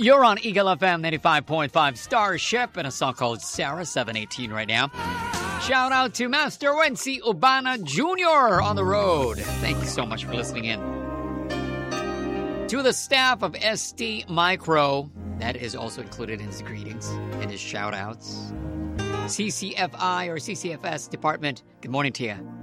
You're on Eagle FM 95.5 Starship and a song called Sarah, 718 right now. Shout out to Master Wency Ubana Jr. on the road. Thank you so much for listening in. To the staff of ST Micro, that is also included in his greetings and his shout outs. CCFI or CCFS department, good morning to you.